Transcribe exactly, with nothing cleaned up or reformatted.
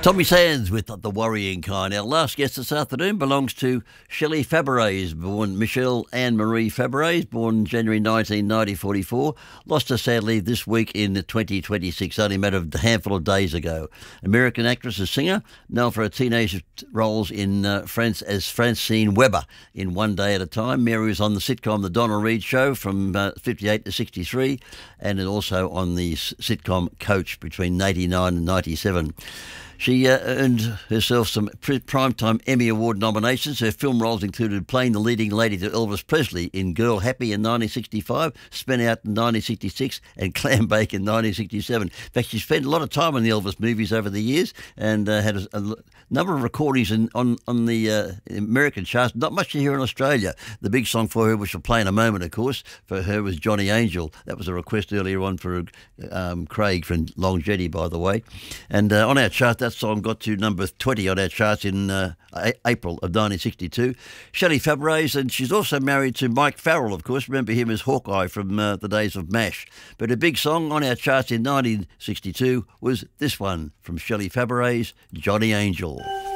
Tommy Sands with The Worrying Kind. Our last guest this afternoon belongs to Shelley Fabares, born Michelle Anne-Marie Fabares, born January nineteenth, nineteen forty-four. Lost her sadly this week in twenty twenty-six, only a matter of a handful of days ago. American actress and singer, known for her teenage roles in uh, France as Francine Weber in One Day at a Time. Mary was on the sitcom The Donna Reed Show from uh, fifty-eight to sixty-three, and also on the sitcom Coach between eighty-nine and ninety-seven. She uh, earned herself some Primetime Emmy Award nominations. Her film roles included playing the leading lady to Elvis Presley in Girl Happy in nineteen sixty-five, Spin Out in nineteen sixty-six, and Clam Bake in nineteen sixty-seven. In fact, she spent a lot of time in the Elvis movies over the years and uh, had a, a number of recordings in, on, on the uh, American charts, not much to hear in Australia. The big song for her, which we'll play in a moment, of course, for her was Johnny Angel. That was a request earlier on for um, Craig from Long Jetty, by the way. And uh, on our chart, that song got to number twenty on our charts in uh, April of nineteen sixty-two. Shelley Fabares, and she's also married to Mike Farrell, of course. Remember him as Hawkeye from uh, the days of MASH. But a big song on our charts in nineteen sixty-two was this one from Shelley Fabares, Johnny Angel.